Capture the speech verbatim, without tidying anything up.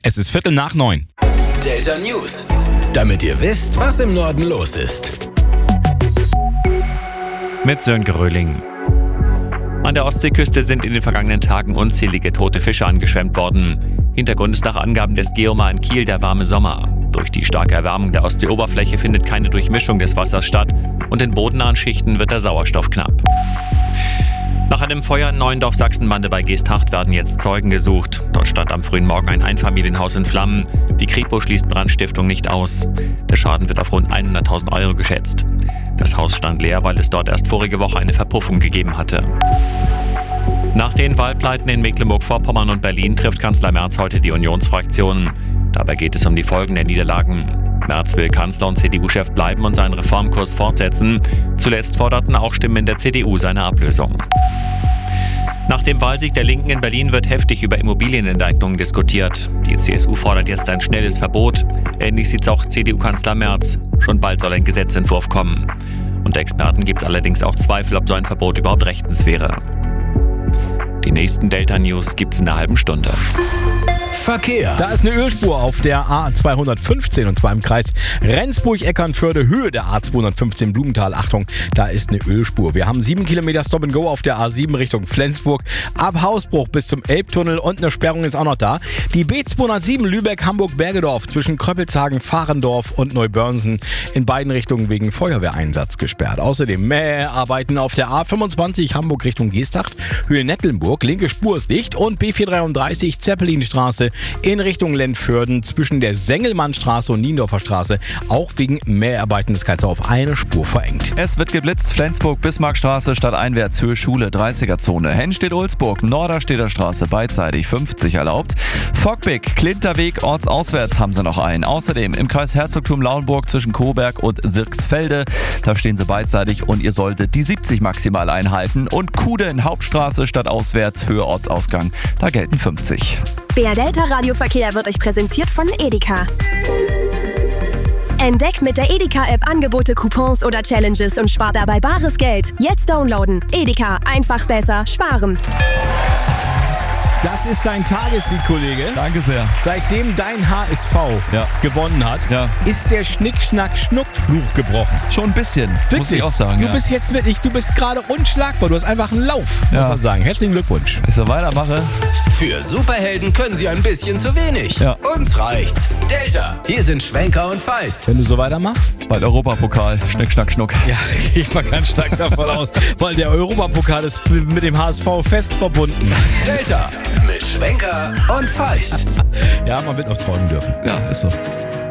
Es ist Viertel nach neun. Delta News, damit ihr wisst, was im Norden los ist. Mit Sönke Röhling. An der Ostseeküste sind in den vergangenen Tagen unzählige tote Fische angeschwemmt worden. Hintergrund ist nach Angaben des Geomar in Kiel der warme Sommer. Durch die starke Erwärmung der Ostseeoberfläche findet keine Durchmischung des Wassers statt und in bodennahen Schichten wird der Sauerstoff knapp. Nach einem Feuer in Neuendorf Sachsenbande bei Geesthacht werden jetzt Zeugen gesucht. Dort stand am frühen Morgen ein Einfamilienhaus in Flammen. Die Kripo schließt Brandstiftung nicht aus. Der Schaden wird auf rund hunderttausend Euro geschätzt. Das Haus stand leer, weil es dort erst vorige Woche eine Verpuffung gegeben hatte. Nach den Wahlpleiten in Mecklenburg-Vorpommern und Berlin trifft Kanzler Merz heute die Unionsfraktion. Dabei geht es um die Folgen der Niederlagen. Merz will Kanzler und C D U-Chef bleiben und seinen Reformkurs fortsetzen. Zuletzt forderten auch Stimmen in der C D U seine Ablösung. Nach dem Wahlsieg der Linken in Berlin wird heftig über Immobilienenteignungen diskutiert. Die C S U fordert jetzt ein schnelles Verbot. Ähnlich sieht es auch C D U-Kanzler Merz. Schon bald soll ein Gesetzentwurf kommen. Unter Experten gibt allerdings auch Zweifel, ob so ein Verbot überhaupt rechtens wäre. Die nächsten Delta News gibt's in einer halben Stunde. Verkehr. Da ist eine Ölspur auf der A zweihundertfünfzehn und zwar im Kreis Rendsburg-Eckernförde, Höhe der A zweihundertfünfzehn Blumenthal. Achtung, da ist eine Ölspur. Wir haben sieben Kilometer Stop and Go auf der A sieben Richtung Flensburg, ab Hausbruch bis zum Elbtunnel und eine Sperrung ist auch noch da. Die B zweihundertsieben Lübeck-Hamburg-Bergedorf zwischen Kröppelshagen, Fahrendorf und Neubörnsen in beiden Richtungen wegen Feuerwehreinsatz gesperrt. Außerdem Mäharbeiten auf der A fünfundzwanzig Hamburg Richtung Geesthacht, Höhe Nettelnburg, linke Spur ist dicht und B vierhundertdreiunddreißig Zeppelinstraße in Richtung Lentförden zwischen der Sengelmannstraße und Niendorfer Straße auch wegen Mäharbeiten das Ganze auf eine Spur verengt. Es wird geblitzt, Flensburg-Bismarckstraße stadteinwärts, Höhe Schule, dreißiger-Zone. Hennstedt-Ulzburg, Norderstedter Straße, beidseitig fünfzig erlaubt. Fockbeck, Klinterweg, ortsauswärts haben sie noch einen. Außerdem im Kreis Herzogtum Lauenburg zwischen Coburg und Sirksfelde, da stehen sie beidseitig und ihr solltet die siebzig maximal einhalten. Und Kuden, Hauptstraße, stadtauswärts, Höhe Ortsausgang, da gelten fünfzig. Der Delta-Radioverkehr wird euch präsentiert von Edeka. Entdeckt mit der Edeka-App Angebote, Coupons oder Challenges und spart dabei bares Geld. Jetzt downloaden. Edeka, einfach besser sparen. Das ist dein Tagessieg, Kollege. Danke sehr. Seitdem dein H S V Ja. gewonnen hat, Ja. ist der Schnick-Schnack-Schnuck-Fluch gebrochen. Schon ein bisschen, Wirklich? muss ich auch sagen. Du ja. bist jetzt wirklich, du bist gerade unschlagbar. Du hast einfach einen Lauf, Ja. muss man sagen. Herzlichen Glückwunsch. Wenn ich so weitermache, Für Superhelden können sie ein bisschen zu wenig. Ja. Uns reicht's. Delta, hier sind Schwenker und Feist. Wenn du so weitermachst? bald Europapokal, Schnick, Schnack, Schnuck. Ja, gehe ich mal ganz stark davon aus, weil der Europapokal ist mit dem H S V fest verbunden. Delta mit Schwenker und Feist. Ja, man wird noch träumen dürfen. Ja, ist so.